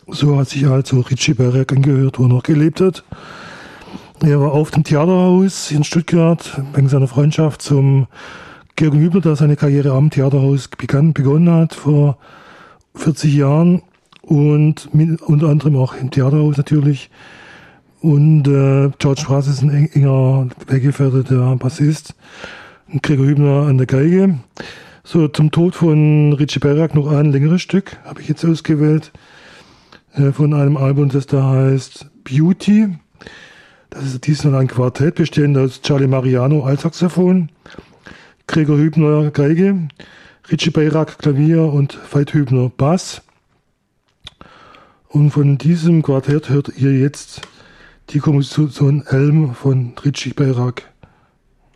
So hat sich also Richie Beirach angehört, wo er noch gelebt hat. Er war auf dem Theaterhaus in Stuttgart wegen seiner Freundschaft zum Georg Hübner, der seine Karriere am Theaterhaus begonnen hat vor 40 Jahren und unter anderem auch im Theaterhaus natürlich. Und George Strass ist ein enger Weggefährte, der Bassist. Und Gregor Hübner an der Geige. So, zum Tod von Richie Beirach noch ein längeres Stück, habe ich jetzt ausgewählt, von einem Album, das da heißt Beauty. Das ist diesmal ein Quartett, bestehend aus Charlie Mariano Altsaxophon, Gregor Hübner Geige, Richie Beirach Klavier und Veit Hübner Bass. Und von diesem Quartett hört ihr jetzt die Komposition Elm von Richie Beirach.